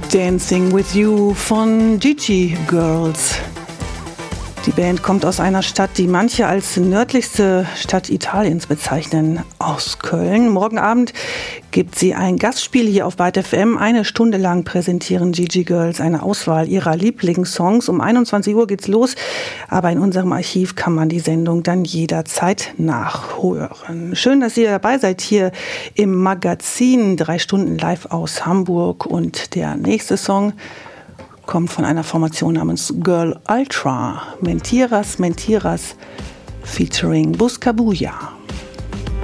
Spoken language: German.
Dancing with You von Gigi Girls. Die Band kommt aus einer Stadt, die manche als nördlichste Stadt Italiens bezeichnen, aus Köln. Morgen Abend gibt sie ein Gastspiel hier auf Byte FM. Eine Stunde lang präsentieren Gigi Girls eine Auswahl ihrer Lieblingssongs. Um 21 Uhr geht's los, aber in unserem Archiv kann man die Sendung dann jederzeit nachhören. Schön, dass ihr dabei seid hier im Magazin. 3 Stunden live aus Hamburg und der nächste Song kommt von einer Formation namens Girl Ultra. Mentiras, Mentiras featuring Buscabulla.